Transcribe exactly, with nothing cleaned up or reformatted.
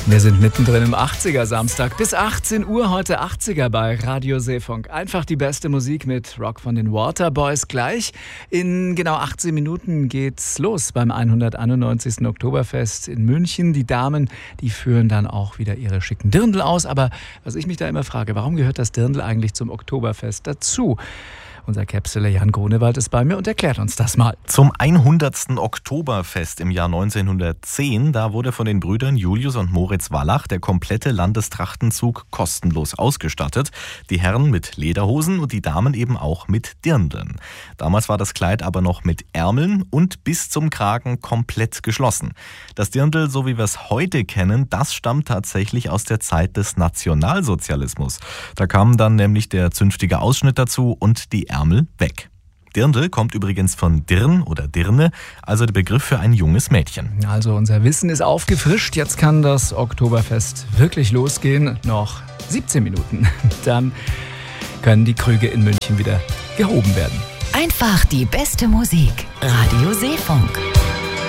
Wir sind mittendrin im achtziger-Samstag. Bis achtzehn Uhr heute achtziger bei Radio Seefunk. Einfach die beste Musik mit Rock von den Waterboys. Gleich in genau achtzehn Minuten geht's los beim hunderteinundneunzigsten Oktoberfest in München. Die Damen, die führen dann auch wieder ihre schicken Dirndl aus. Aber was ich mich da immer frage, warum gehört das Dirndl eigentlich zum Oktoberfest dazu? Unser Käpseler Jan Grunewald ist bei mir und erklärt uns das mal. Zum hundertsten Oktoberfest im Jahr neunzehnhundertzehn, da wurde von den Brüdern Julius und Moritz Wallach der komplette Landestrachtenzug kostenlos ausgestattet. Die Herren mit Lederhosen und die Damen eben auch mit Dirndln. Damals war das Kleid aber noch mit Ärmeln und bis zum Kragen komplett geschlossen. Das Dirndl, so wie wir es heute kennen, das stammt tatsächlich aus der Zeit des Nationalsozialismus. Da kam dann nämlich der zünftige Ausschnitt dazu und die Ärmel weg. Dirndl kommt übrigens von Dirn oder Dirne, also der Begriff für ein junges Mädchen. Also unser Wissen ist aufgefrischt. Jetzt kann das Oktoberfest wirklich losgehen. Noch siebzehn Minuten. Dann können die Krüge in München wieder gehoben werden. Einfach die beste Musik. Radio Seefunk.